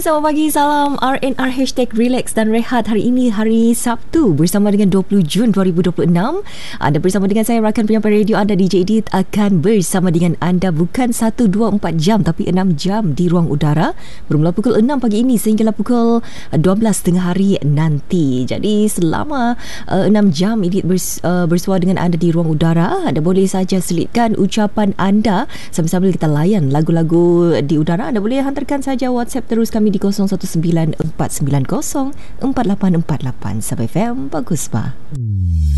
selamat pagi. Salam RNR #relax dan rehat. Hari ini hari Sabtu bersama dengan 20 Jun 2026. Anda bersama dengan saya, rakan penyampai radio anda DJ Edith, akan bersama dengan anda bukan 1, 2, 4 jam tapi 6 jam di ruang udara, bermula pukul 6 pagi ini sehinggalah pukul 12 tengah hari nanti. Jadi selama 6 jam Edith bersua dengan anda di ruang udara. Anda boleh saja selitkan ucapan anda sambil-sambil kita layan lagu-lagu di udara. Anda boleh hantarkan saja WhatsApp terus kami di 0194904848. Sabah FM, bagus pa.